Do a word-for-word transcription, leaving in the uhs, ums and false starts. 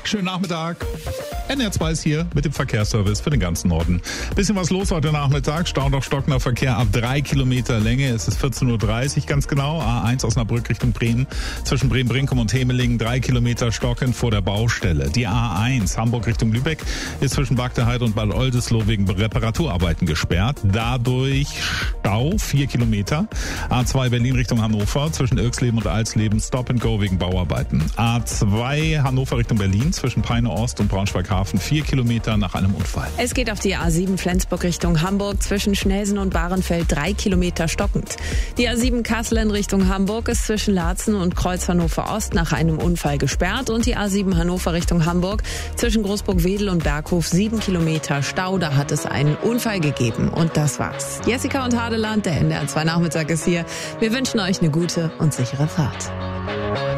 Schönen Nachmittag. N R zwei ist hier mit dem Verkehrsservice für den ganzen Norden. Bisschen was los heute Nachmittag. Stau noch stockender Verkehr ab drei Kilometer Länge. Es ist vierzehn Uhr dreißig ganz genau. A eins Osnabrück Richtung Bremen. Zwischen Bremen-Brinkum und Hemelingen drei Kilometer stockend vor der Baustelle. Die A eins Hamburg Richtung Lübeck ist zwischen Bagdeheide und Bad Oldesloe wegen Reparaturarbeiten gesperrt. Dadurch Stau vier Kilometer. A zwei Berlin Richtung Hannover. Zwischen Irksleben und Alsleben Stop and Go wegen Bauarbeiten. A zwei Hannover Richtung Berlin. Zwischen Peine Ost und Braunschweig-Hafen vier Kilometer nach einem Unfall. Es geht auf die A sieben Flensburg Richtung Hamburg, zwischen Schnelsen und Bahrenfeld drei Kilometer stockend. Die A sieben Kassel in Richtung Hamburg ist zwischen Laatzen und Kreuz Hannover Ost nach einem Unfall gesperrt und die A sieben Hannover Richtung Hamburg zwischen Großburg-Wedel und Berghof sieben Kilometer Stau. Da hat es einen Unfall gegeben und das war's. Jessica und Hadeland, der N D R zwei Nachmittag ist hier. Wir wünschen euch eine gute und sichere Fahrt.